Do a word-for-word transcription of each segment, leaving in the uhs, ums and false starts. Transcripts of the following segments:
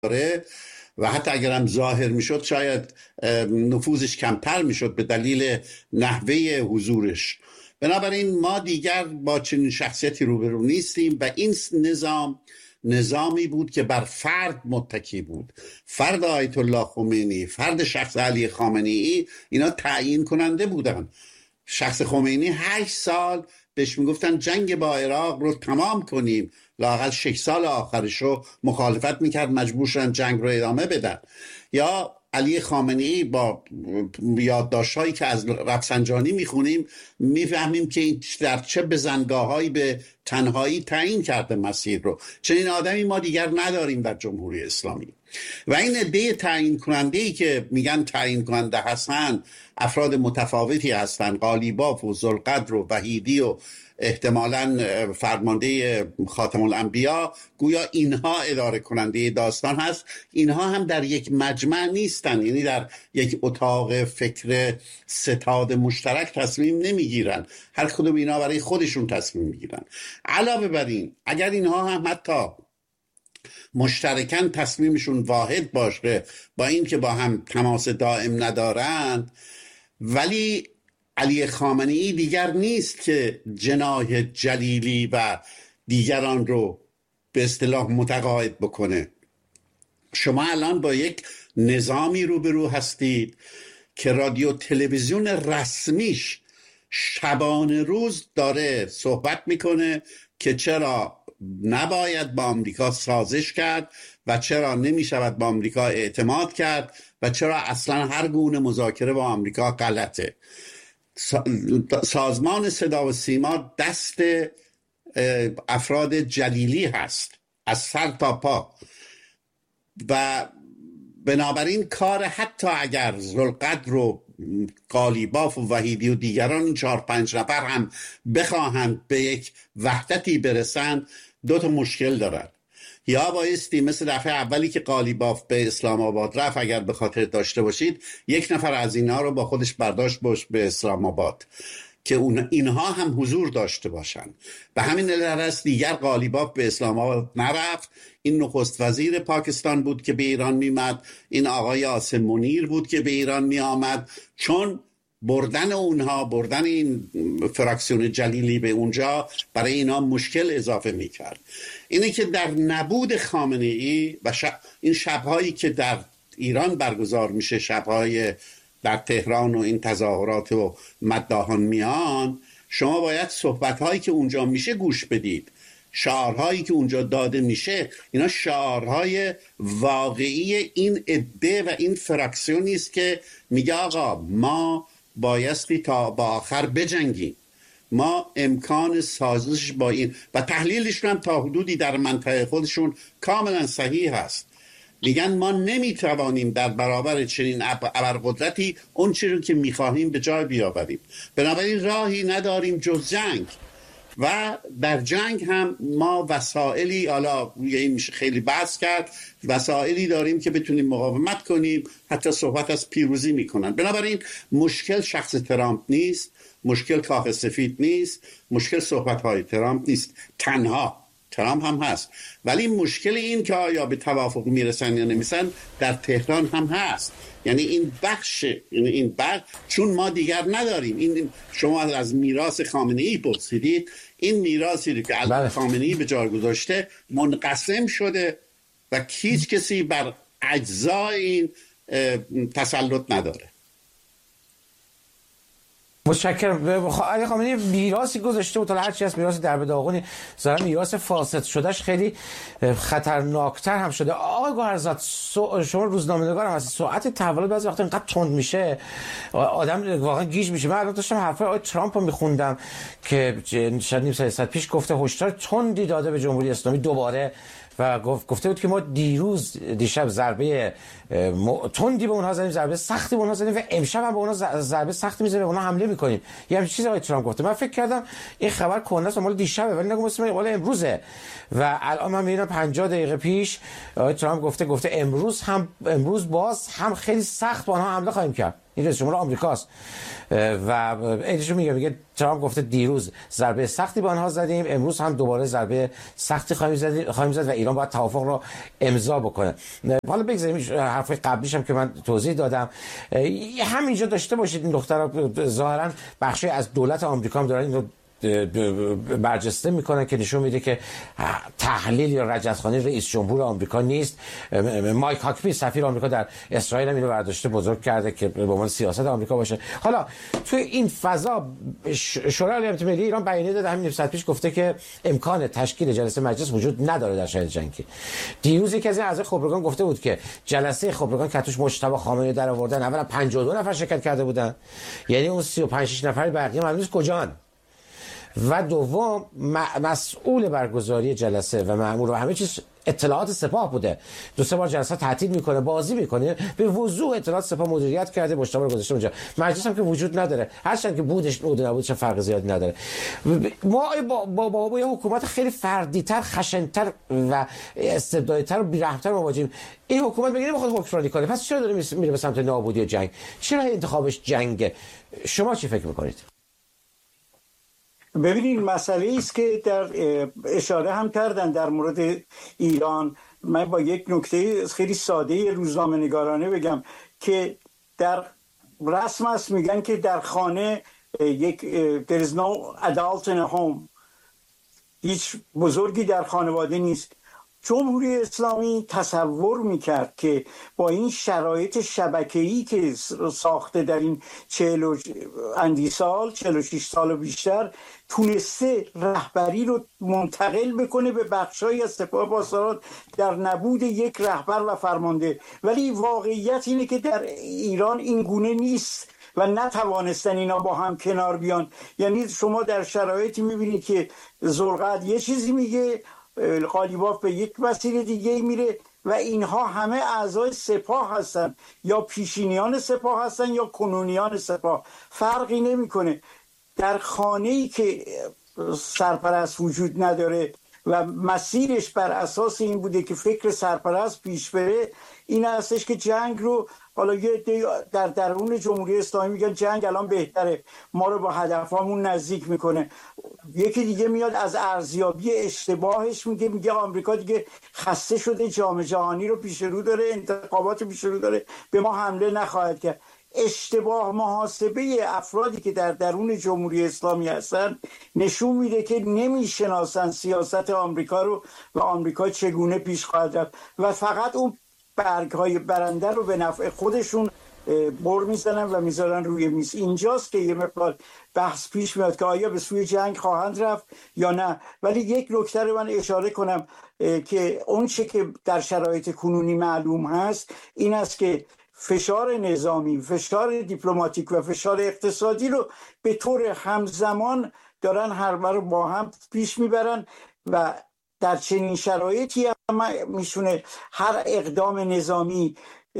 داره و حتی اگر هم ظاهر میشد شاید نفوذش کمتر میشد به دلیل نحوه حضورش. بنابراین ما دیگر با چنین شخصیتی روبرو نیستیم و این نظام نظامی بود که بر فرد متکی بود. فرد آیت الله خمینی، فرد شخص علی خامنه‌ای، اینا تعیین کننده بودن. شخص خمینی هشت سال بهش میگفتن جنگ با عراق رو تمام کنیم، لااقل شش سال آخرش رو مخالفت میکرد، مجبور شدن جنگ رو ادامه بدن. یا علی خامنه‌ای با یادداشت‌هایی که از رفسنجانی میخونیم میفهمیم که این در چه بزنگاه‌هایی به تنهایی تعیین کرده مسیر رو. چنین آدمی ما دیگر نداریم در جمهوری اسلامی. و این عده تعیین کننده‌ای که میگن تعیین کننده هستن افراد متفاوتی هستن، قالیباف و ذوالقدر و وحیدی و احتمالاً فرمانده خاتم الانبیا، گویا اینها اداره کننده داستان هست. اینها هم در یک مجمع نیستن، یعنی در یک اتاق فکر ستاد مشترک تصمیم نمیگیرن، هر کدوم اینا برای خودشون تصمیم میگیرن. علاوه بر این اگر اینها هم حتی مشترکاً تصمیمشون واحد باشه، با این که با هم تماس دائم ندارند، ولی علی خامنه‌ای دیگر نیست که جناح جلیلی و دیگران رو به اصطلاح متقاعد بکنه. شما الان با یک نظامی روبرو هستید که رادیو تلویزیون رسمیش شبانه روز داره صحبت میکنه که چرا نباید با آمریکا سازش کرد و چرا نمی شود با آمریکا اعتماد کرد و چرا اصلا هر گونه مذاکره با آمریکا غلطه. سازمان صدا و سیما دست افراد جلیلی هست از سر تا پا و بنابراین کار حتی اگر ذوالقدر و قالیباف و وحیدی و دیگران این چهار پنج نفر هم بخواهند به یک وحدتی برسن، دو تا مشکل دارن. یا بایستی مثل دفعه اولی که قالیباف به اسلام آباد رفت، اگر به خاطر داشته باشید، یک نفر از اینها رو با خودش برداشت باش به اسلام آباد که اون اینها هم حضور داشته باشن. به همین دلیل است دیگر قالیباف به اسلام آباد نرفت. این نخست وزیر پاکستان بود که به ایران میمد، این آقای عاصم منیر بود که به ایران می آمد، چون بردن اونها، بردن این فراکسیون جلیلی به اونجا برای اینا مشکل اضافه میکرد. اینه که در نبود خامنه‌ای و شب این شبهایی که در ایران برگزار میشه، شبهای در تهران و این تظاهرات و مداحان میان، شما باید صحبتهایی که اونجا میشه گوش بدید، شعارهایی که اونجا داده میشه، اینا شعارهای واقعی این عده و این فراکسیونی است که میگه آقا ما بایستی تا با آخر بجنگیم، ما امکان سازش با این و تحلیلشون هم تا حدودی در منطقه خودشون کاملا صحیح هست. میگن ما نمیتوانیم در برابر چنین ابرقدرتی اون چیزی که میخواهیم به جای بیاوریم، بنابراین راهی نداریم جز جنگ. و در جنگ هم ما وسائلی، حالا این میشه خیلی بحث کرد، وسائلی داریم که بتونیم مقاومت کنیم، حتی صحبت از پیروزی میکنن. بنابراین مشکل شخص ترامپ نیست، مشکل کاخ سفید نیست، مشکل صحبت‌های ترامپ نیست تنها، ترامپ هم هست، ولی مشکل این که آیا به توافق میرسن یا نمیرسن در تهران هم هست. یعنی این بخش، یعنی این بخش چون ما دیگر نداریم. این شما از میراث خامنه‌ای پرسیدید، این میراثی که بله. خامنه‌ای به جای گذاشته منقسم شده و هیچ کسی بر اجزای این تسلط نداره. متشکرم. علی خامنه‌ای میراثی گذاشته بود، هر چی از میراث در به داغونی، ظاهرا میراث فاسد شدهش خیلی خطرناکتر هم شده. آقای گوهرزاد، شما روزنامه‌نگار هم هستید، سرعت تحولات بعضی وقتا اینقدر تند میشه آدم واقعا گیج میشه. من الان داشتم حرفای آقای ترامپ رو میخوندم که شاید نیم ساعت پیش گفته هشدار تندی داده به جمهوری اسلامی دوباره و گفته بود که ما دیروز دیشب ضربه تندی به اونها زدیم، ضربه سختی به اونها زدیم و امشب هم به اونها ضربه سختی میزنیم، به اونها حمله میکنیم. یه همین چیزی آقای ترامپ گفته. من فکر کردم این خبر کنده است، مال دیشبه، ولی نگم اسم مال امروزه. و الان من میبینم پنجاه دقیقه پیش آقای ترامپ گفته گفته امروز هم امروز باز هم خیلی سخت به اونها حمله خواهیم کرد. این رئیس جمهور آمریکاست و ایشون میگه میگه ترامپ گفته دیروز ضربه سختی به آنها زدیم، امروز هم دوباره ضربه سختی خواهیم زد خواهیم زد و ایران باید توافق رو امضا بکنه. حالا بگذاریم حرف قبلیش هم که من توضیح دادم، همینجا داشته باشید این دخترها ظاهرا بخشی از دولت آمریکا هم دارن اینو برجسته میکنن که نشون میده که تحلیل یا رجزخوانی رئیس جمهور آمریکا نیست. مایک هاکبی سفیر آمریکا در اسرائیل هم اینو برداشته بزرگ کرده که به عنوان سیاست آمریکا باشه. حالا توی این فضا شورای امنیت ملی ایران بیانیه داده، همین ساعت پیش گفته که امکان تشکیل جلسه مجلس وجود نداره در شرایط جنگی. دیروز یکی از این اعضای خبرگان گفته بود که جلسه خبرگان که توش مجتبی خامنه‌ای در آوردن، اولا پنجاه و دو نفر شرکت کرده بودن، یعنی اون سی و پنج شش نفر بقیه معلوم نیست کجان، و دوم مسئول برگزاری جلسه و مأمور و همه چیز اطلاعات سپاه بوده. دو سه بار جلسه تعطیل میکنه، بازی میکنه، به وضوح اطلاعات سپاه مدیریت کرده، مشتبه رو گذاشته اونجا. مجلس هم که وجود نداره، هرچند که بودش بود نبود چه فرق زیادی نداره. ما با با, با, با یه حکومت خیلی فردی‌تر، خشن‌تر و استبدادی‌تر و بی‌رحم‌تر مواجهیم. این حکومت میگه نمیخواد حکمرانی کنه، پس چرا داره میره به سمت نابودی و جنگ؟ چرا انتخابش جنگه؟ شما چی فکر میکنید؟ ببینید مسئله است که در اشاره هم کردن در مورد ایران. من با یک نکته خیلی ساده روزنامه نگارانه بگم که در رسم است میگن که در خانه یک there is no adult in a home، هیچ بزرگی در خانواده نیست. جمهوری اسلامی تصور میکرد که با این شرایط شبکه‌ای که ساخته در این چهل و اندی سال، چهل و شش سال و بیشتر، تونسته رهبری رو منتقل بکنه به بخشایی از سپاه پاسداران در نبود یک رهبر و فرمانده. ولی واقعیت اینه که در ایران این گونه نیست و نتوانستن اینا با هم کنار بیان. یعنی شما در شرایطی میبینید که ذوالقعد یه چیزی میگه، قالیباف به یک مسیر دیگه میره و اینها همه اعضای سپاه هستن، یا پیشینیان سپاه هستن یا کنونیان سپاه، فرقی نمیکنه. در خانه‌ای که سرپرست وجود نداره و مسیرش بر اساس این بوده که فکر سرپرست پیش بره، این هستش که جنگ رو، حالا یه در درون جمهوری اسلامی میگن جنگ الان بهتره، ما رو با هدفمون نزدیک میکنه. یکی دیگه میاد از ارزیابی اشتباهش میگه میگه آمریکا دیگه خسته شده، جام جهانی رو پیش رو داره، انتخابات پیش رو داره، به ما حمله نخواهد کرد. اشتباه محاسبه افرادی که در درون جمهوری اسلامی هستن نشون میده که نمیشناسن سیاست آمریکا رو و آمریکا چگونه پیش خواهد رفت و فقط اون برگ‌های برنده رو به نفع خودشون بر میزنن و میذارن روی میز. اینجاست که یه مقدار بحث پیش میاد که آیا به سوی جنگ خواهند رفت یا نه. ولی یک نکته رو من اشاره کنم که اون چه که در شرایط کنونی معلوم هست این است که فشار نظامی، فشار دیپلماتیک و فشار اقتصادی رو به طور همزمان دارن هر رو با هم پیش میبرن و در چنین شرایطی هم میشونه هر اقدام نظامی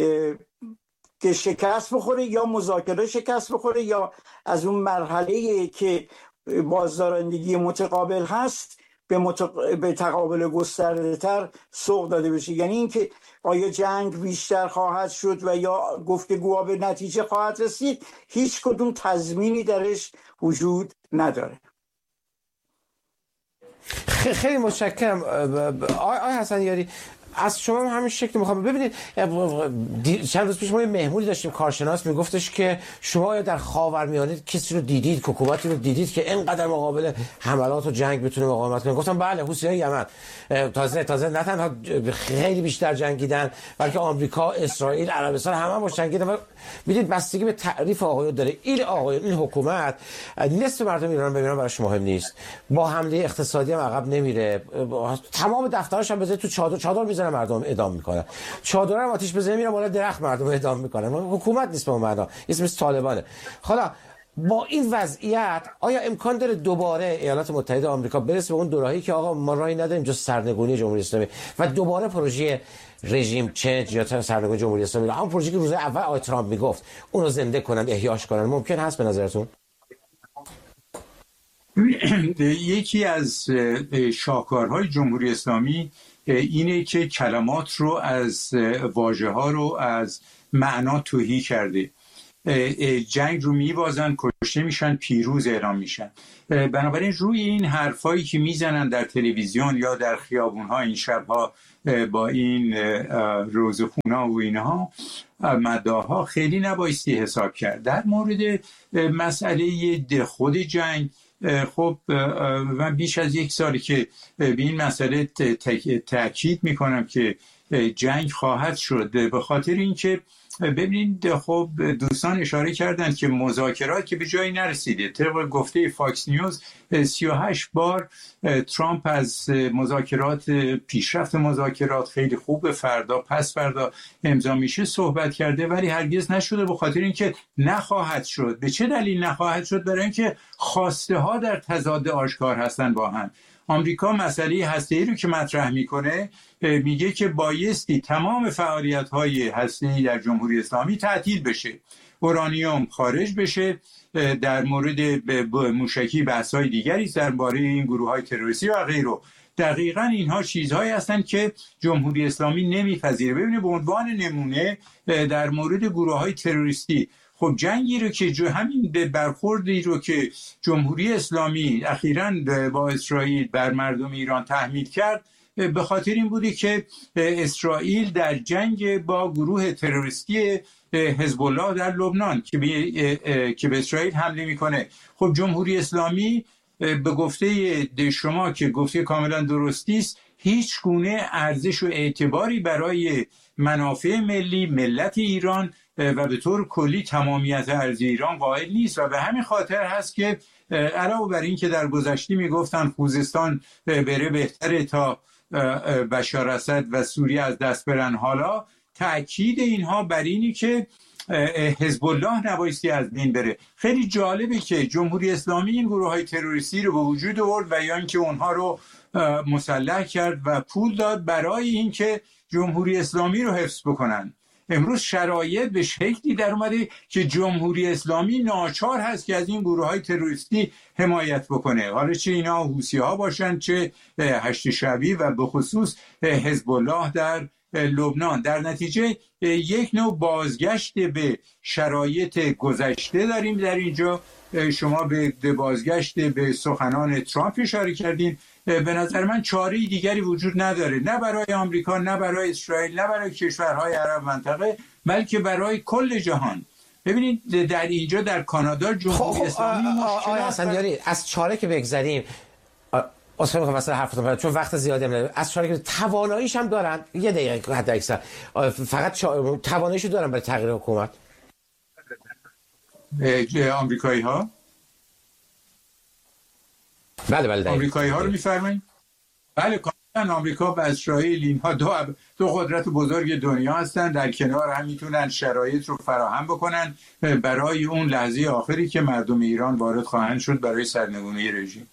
که شکست بخوره یا مذاکره شکست بخوره یا از اون مرحله که بازدارندگی متقابل هست به, متق... به تقابل گسترده تر سوق داده بشه. یعنی اینکه آیا جنگ بیشتر خواهد شد و یا گفتگوها به نتیجه خواهد رسید، هیچ کدوم تضمینی درش وجود نداره. خیلی متشکرم آقای حسن یاری. از شما همین شکل میخوام. ببینید چند روز پیش ما یه مهمونی داشتیم، کارشناس میگفتش که شما آیا در خاورمیانه کسی رو دیدید، حکومتی رو دیدید که اینقدر مقابل حملات و جنگ بتونه مقاومت کنه؟ گفتم بله، حوثی‌های یمن تازه تازه نه تنها خیلی بیشتر جنگیدن بلکه آمریکا، اسرائیل، عربستان همه باش جنگیدن. و میدید بستگی به تعریف آقایون داره. این آقایون، این حکومت نصف مردم ایران ببینن براش مهم نیست، با حمله اقتصادی هم عقب نمیره، تمام دفترش هم بذاره تو چادر چادر میذاره مردم اعدام میکنن، چادر هم آتیش بزنه میرن بالا درخت مردم اعدام میکنن. حکومت نیست به اون معنا، اسمش طالبانه. حالا با این وضعیت آیا امکان داره دوباره ایالات متحده آمریکا برسه به اون دوراهی که آقا ما راهی نداریم جز سرنگونی جمهوری اسلامی و دوباره پروژه رژیم چنج یا سرنگونی جمهوری اسلامی، همون پروژه که روز اول آقای ترامپ میگفت، اون رو زنده کنن، احیاش کنن؟ ممکن هست به نظرتون؟ یکی از شاهکارهای جمهوری اسلامی اینه که کلمات رو از واژه ها رو از معنا تهی کرده. جنگ رو میبازن، کشته میشن، پیروز اعلام میشن. بنابراین روی این حرفایی که میزنن در تلویزیون یا در خیابونها این شبها با این روزخونا و اینها مداها خیلی نبایستی حساب کرد. در مورد مسئله خود جنگ، خب من بیش از یک سالی که به این مسئله تأکید میکنم که جنگ خواهد شد، به خاطر اینکه ببینید خب دوستان اشاره کردند که مذاکرات که به جایی نرسیده. طبق گفته فاکس نیوز سی و هشت بار ترامپ از مذاکرات، پیشرفت مذاکرات خیلی خوب، فردا پس فردا امضا میشه صحبت کرده، ولی هرگز نشده، به خاطر اینکه نخواهد شد. به چه دلیل نخواهد شد؟ برای اینکه خواسته ها در تضاد آشکار هستن با هم. آمریکا مسئله هسته‌ای رو که مطرح میکنه میگه که بایستی تمام فعالیت‌های هسته‌ای در جمهوری اسلامی تعطیل بشه، اورانیوم خارج بشه. در مورد موشکی بحث‌های دیگری درباره این گروه‌های تروریستی و غیره. دقیقاً اینها چیزهایی هستند که جمهوری اسلامی نمیپذیره. ببینید به عنوان نمونه در مورد گروه‌های تروریستی، خب جنگی رو که همین برخوردی رو که جمهوری اسلامی اخیراً با اسرائیل بر مردم ایران تحمیل کرد، به خاطر این بودی که اسرائیل در جنگ با گروه تروریستی حزب الله در لبنان که به که به اسرائیل حمله میکنه. خب جمهوری اسلامی به گفته شما که گفته کاملا درستی است، هیچ گونه ارزش و اعتباری برای منافع ملی ملت ایران و به طور کلی تمامیت ارضی ایران قائل نیست و به همین خاطر هست که علاوه بر این که در گذشته میگفتن خوزستان بره بهتره تا بشار اسد و سوریه از دست برن، حالا تأکید اینها بر اینی که حزب الله نبایستی از بین بره. خیلی جالبه که جمهوری اسلامی این گروه های تروریستی رو به وجود آورد و یا اینکه اونها رو مسلح کرد و پول داد برای اینکه جمهوری اسلامی رو حفظ بکنن. امروز شرایط به شکلی در اومده که جمهوری اسلامی ناچار هست که از این گروه های تروریستی حمایت بکنه، حالا چه اینا حوثی ها باشن چه هشت شعبی و به خصوص حزب الله در لبنان. در نتیجه یک نوع بازگشت به شرایط گذشته داریم در اینجا. شما به بازگشت به سخنان ترامپ اشاره کردین. به نظر من چاره دیگری وجود نداره، نه برای آمریکا، نه برای اسرائیل، نه برای کشورهای عرب منطقه، بلکه برای کل جهان. ببینید در اینجا در کانادا جمهوری اسلامی آقای حسنیاری از چاره که بگذریم، اصلا میخوام مثلا حرفتون بدم چون وقت زیادی هم ندارم، از چاره که تواناییش هم دارن، یه دقیقه حد اکثر فقط چا... تواناییشو دارن برای تغییر حکومت آمریکایی ها. بله بله آمریکایی ها رو میفرمایید؟ بله کاملا. آمریکا و اسرائیل اینها دو دو قدرت بزرگ دنیا هستند، در کنار هم میتونن شرایط رو فراهم بکنن برای اون لحظه آخری که مردم ایران وارد خواهند شد برای سرنگونی رژیم.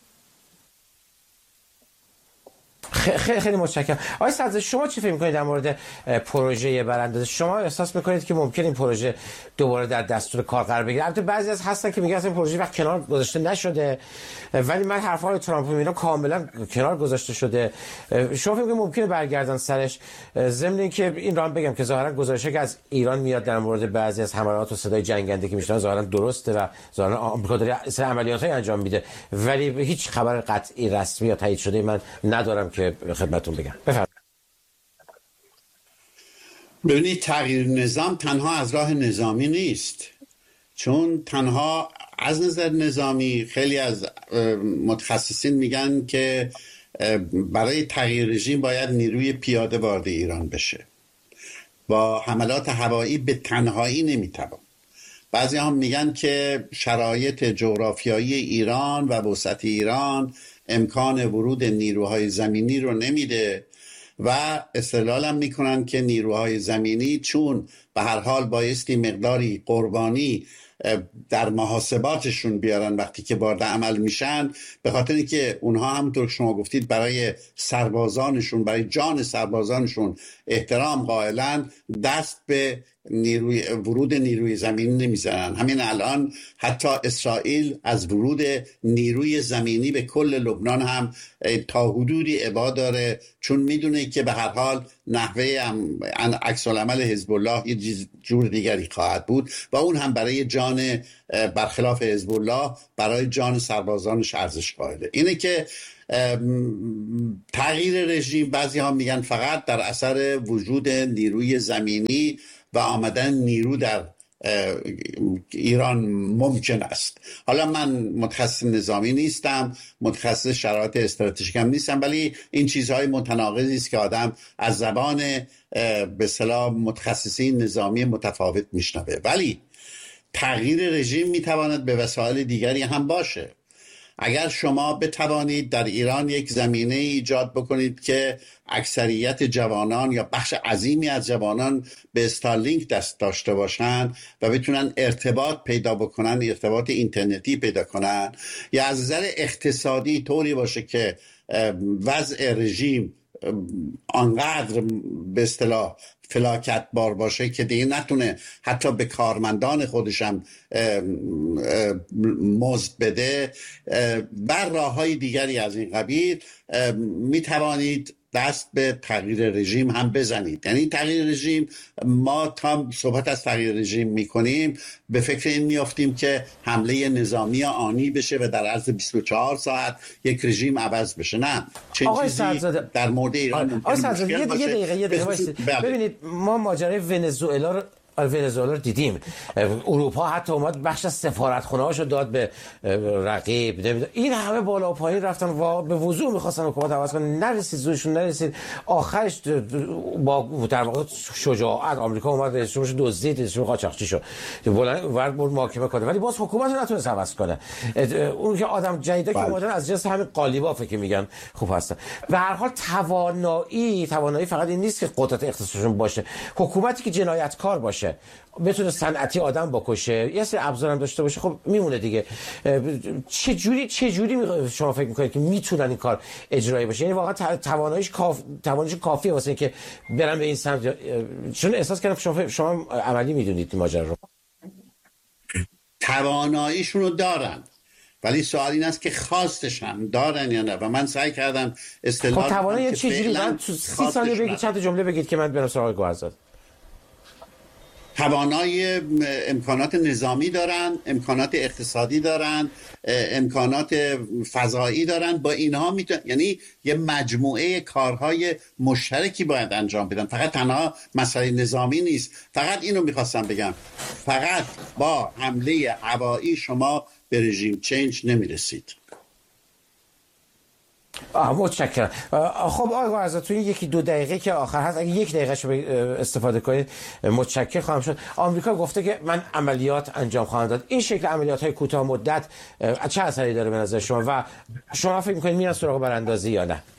خیلی خیلی متشکرم. آقای صدر شما چی فکر می‌کنید در مورد پروژه براندازی؟ شما احساس می‌کنید که ممکن این پروژه دوباره در دستور کار قرار بگیره؟ البته بعضی از هستن که میگن این پروژه وقت کنار گذاشته نشده، ولی من حرف‌های ترامپ می‌بینم کاملا کنار گذاشته شده. شما فکر می‌کنید ممکنه برگردن سرش؟ ضمن اینکه این رو هم بگم که ظاهرا گزارشی که از ایران میاد در مورد بعضی از حملات و صدای جنگنده که میشنن ظاهرا درسته و ظاهرا آمریکا داره سری عملیاتای انجام میده، ولی هیچ خبر قطعی رسمی یا تایید شده من ندارم که خدمتون بگم. بفرمایید. ببینید تغییر نظام تنها از راه نظامی نیست، چون تنها از نظر نظامی خیلی از متخصصین میگن که برای تغییر رژیم باید نیروی پیاده وارد ایران بشه. با حملات هوایی به تنهایی نمیتوان. بعضی هم میگن که شرایط جغرافیایی ایران و وسعت ایران امکان ورود نیروهای زمینی رو نمیده و استدلال هم میکنن که نیروهای زمینی چون به هر حال بایستی مقداری قربانی در محاسباتشون بیارن وقتی که وارد عمل میشن، به خاطر اینکه اونها همونطور که شما گفتید برای سربازانشون، برای جان سربازانشون احترام قائلن، دست به نیروی ورود نیروی زمینی نمیزنن. همین الان حتی اسرائیل از ورود نیروی زمینی به کل لبنان هم تا حدودی ابا داره، چون میدونه که به هر حال نحوه عکس العمل حزب الله یه جور دیگری خواهد بود و اون هم برای جان برخلاف حزب الله برای جان سربازانش ارزش قائله. اینه که تغییر رژیم بعضی ها میگن فقط در اثر وجود نیروی زمینی و آمدن نیرو در ایران ممکن است. حالا من متخصص نظامی نیستم، متخصص شرایط استراتژیک هم نیستم، ولی این چیزهای متناقضی است که آدم از زبان به اصطلاح متخصصین نظامی متفاوت میشنوه. ولی تغییر رژیم میتواند به وسایل دیگری هم باشه. اگر شما بتوانید در ایران یک زمینه ایجاد بکنید که اکثریت جوانان یا بخش عظیمی از جوانان به استارلینک دست داشته باشند و بتونن ارتباط پیدا بکنن، ارتباط اینترنتی پیدا کنن، یا از نظر اقتصادی طوری باشه که وضع رژیم آنقدر به اصطلاح فلاکت بار باشه که دیگه نتونه حتی به کارمندان خودشم مزد بده، بر راههای دیگری از این قبیل می توانید دست به تغییر رژیم هم بزنید. یعنی تغییر رژیم، ما تا صحبت از تغییر رژیم میکنیم به فکر این میافتیم که حمله نظامی آنی بشه و در عرض بیست و چهار ساعت یک رژیم عوض بشه. نه، چه چیزی در مورد ایران آقای سرزاده یه دقیقه یه دقیقه ببینید، ما ماجرای ونزوئلا رو ونزوئلا رو دیدیم. اروپا حتی اومد بخش از سفارتخونه‌هاشو داد به رقیب. این همه بالا و پایین رفتن و به وضوح می‌خواستن حکومت عوض کنن، نرسید، زورشون نرسید. آخرش با در واقع شجاعت آمریکا اومد رئیسش دزدید، رئیسش قاچاقچی شد، بلند ورد برد محاکمه کنه، ولی باز حکومت رو نتونست عوض کنه. اون که آدم جدیدا که اومدن از جنس همین قالیبافه که میگن خوب هستن. به هر حال توانایی توانایی فقط این نیست که قدرت اقتصادشون باشه، حکومتی که جنایتکار باشه، بتونه صنعتی آدم بکشه، یه سری ابزار هم داشته باشه، خب میمونه دیگه. چه جوری چه جوری شما فکر میکنید که میتونن این کار اجرایی باشه؟ یعنی واقعا تواناییش کاف تواناییش کافیه واسه اینکه برن به این سمت؟ چون احساس کردم شما شما عملی میدونید این ماجرا رو. تواناییشون رو دارن، ولی سوال این است که خواستش هم دارن یا نه. و من سعی کردم اصطلاح خب توانایی چه جوری؟ من تو سی ثانیه بگید، چند تا جمله بگید که من برم سراغ گوهرزاد. توانایی امکانات نظامی دارن، امکانات اقتصادی دارن، امکانات فضایی دارن. با اینها میتونن، یعنی یه مجموعه کارهای مشترکی باید انجام بدن. فقط تنها مسئله نظامی نیست. فقط اینو میخواستم بگم، فقط با حمله هوایی شما به رژیم چنج نمیرسید. آه متشکرم. خب آقای گوهرزاد، تو این یکی دو دقیقه که آخر هست، اگه یک دقیقه شو استفاده کنید متشکر خواهم شد. آمریکا گفته که من عملیات انجام خواهم داد. این شکل عملیات های کوتاه مدت چه اثری داره به نظر شما و شما فکر می‌کنید میرن سراغ براندازی یا نه؟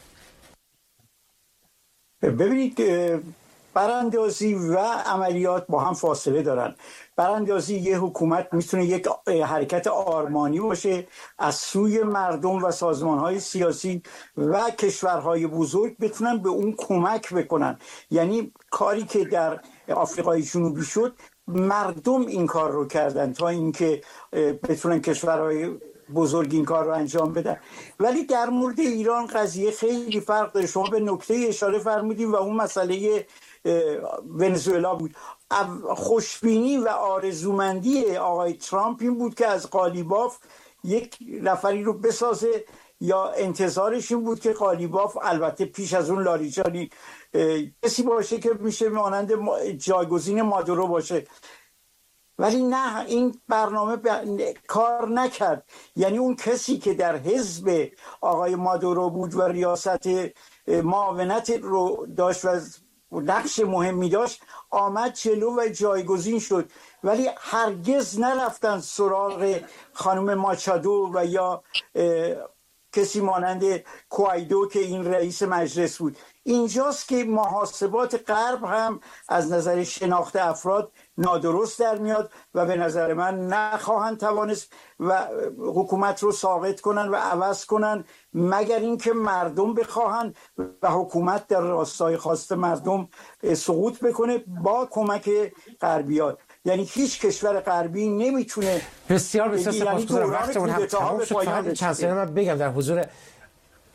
ببینید، براندازی و عملیات با هم فاصله دارن. براندازی یه حکومت میتونه یک حرکت آرمانی باشه از سوی مردم و سازمانهای سیاسی و کشورهای بزرگ بتونن به اون کمک بکنن. یعنی کاری که در آفریقای جنوبی شد، مردم این کار رو کردن تا اینکه بتونن کشورهای بزرگ این کار رو انجام بدن. ولی در مورد ایران قضیه خیلی فرق داره. شما به نکته اشاره فرمودید و اون مسئله ونزوئلا بود. خوشبینی و آرزومندی آقای ترامپ این بود که از قالیباف یک نفری رو بسازه، یا انتظارش این بود که قالیباف البته پیش از اون لاریجانی کسی باشه که میشه مانند جایگزین مادورو باشه. ولی نه، این برنامه ب... کار نکرد. یعنی اون کسی که در حزب آقای مادورو بود و ریاست معاونت رو داشت و نقش مهمی داشت، آمد جلو و جایگزین شد. ولی هرگز نرفتن سراغ خانم ماچادو و یا کسی مانند کوایدو که این رئیس مجلس بود. اینجاست که محاسبات غرب هم از نظر شناخت افراد نادرست در میاد و به نظر من نخواهند توانست و حکومت رو ساقط کنن و عوض کنن مگر اینکه مردم بخواهند و حکومت در راستای خواست مردم سقوط بکنه با کمک غربیات. یعنی هیچ کشور غربی نمیتونه. بسیار بسیار سپاسگزارم. وقتمون هم تمام شد. فقط چند ثانیه من بگم در حضور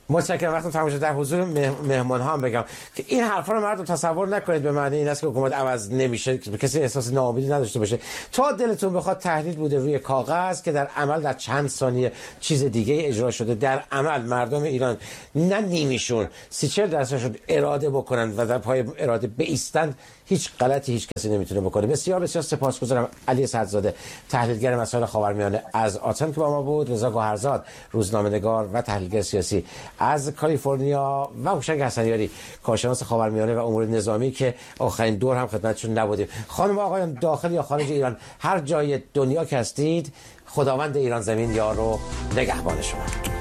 متشکرم. وقتی تمام شد در حضور مهمان ها هم بگم که این حرفا رو مردم تصور نکنید به معنی این است که حکومت عوض نمیشه، کسی احساس ناامیدی نداشته باشه. تا دلتون بخواد تهدید بوده روی کاغذ که در عمل در چند ثانیه چیز دیگه اجرا شده. در عمل مردم ایران نه نیمیشون سی چهل درصدشون اراده بکنن و در پای اراده بایستند، هیچ غلطی هیچ کسی نمیتونه بکنه. بسیار بسیار سپاسگزارم علی صدرزاده، تحلیلگر مسائل خاورمیانه از آتن که با ما بود، رضا گوهرزاد روزنامه‌نگار و تحلیلگر سیاسی از کالیفرنیا و هوشنگ حسنیاری کارشناس خاورمیانه و امور نظامی که آخرین دور هم خدمتشون نبودیم. خانم و آقایان داخل یا خارج ایران، هر جای دنیا که هستید، خداوند ایران زمین یار و نگهبان شما.